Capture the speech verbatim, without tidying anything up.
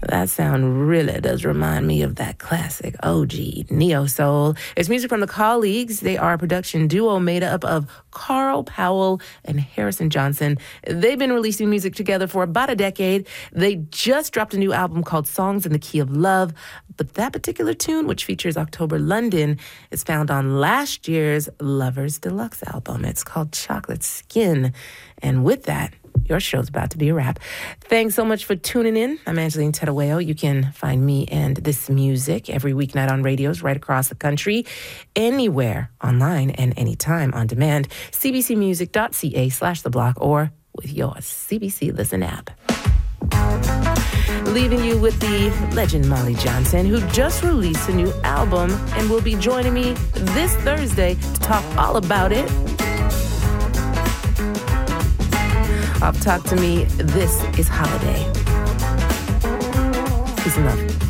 That sound really does remind me of that classic O G neo soul. It's music from the Colleagues. They are a production duo made up of Carl Powell and Harrison Johnson. They've been releasing music together for about a decade. They just dropped a new album called Songs in the Key of Love. But that particular tune, which features October London, is found on last year's Lovers Deluxe album. It's called Chocolate Skin. And with that, your show's about to be a wrap. Thanks so much for tuning in. I'm Angeline Tedaweo. You can find me and this music every weeknight on radios right across the country, anywhere online and anytime on demand. cbcmusic.ca slash the block or with your C B C Listen app. Leaving you with the legend Molly Johnson, who just released a new album and will be joining me this Thursday to talk all about it. Off Talk to Me, this is Holiday. Peace and love.